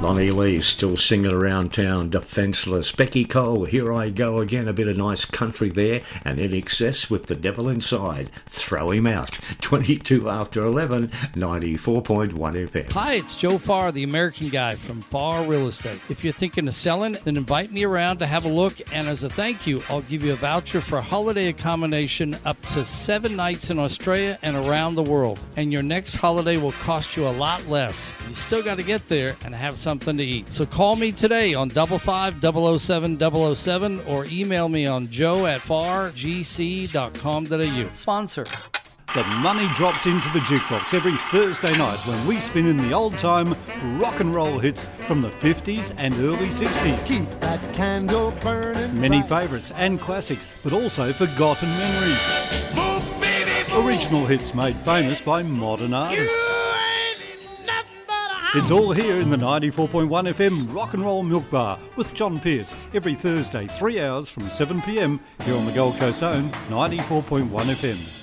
Lonnie Lee still singing around town, defenceless. Becky Cole, Here I Go Again, a bit of nice country there. And In Excess with The Devil Inside, Throw Him Out. 22 after 11, 94.1 FM. Hi, it's Joe Farr, the American Guy from Farr Real Estate. If you're thinking of selling, then invite me around to have a look. And as a thank you, I'll give you a voucher for holiday accommodation up to 7 nights in Australia and around the world. And your next holiday will cost you a lot less. You still got to get there and have something to eat. So call me today on 55-007-007 or email me on joe@fargc.com.au. Sponsor. The money drops into the jukebox every Thursday night when we spin in the old-time rock and roll hits from the 50s and early 60s. Keep that candle burning. Many favourites and classics, but also forgotten memories. Move, baby, move. Original hits made famous by modern artists. It's all here in the 94.1 FM Rock and Roll Milk Bar with John Pearce every Thursday, 3 hours from 7 p.m. here on the Gold Coast own 94.1 FM.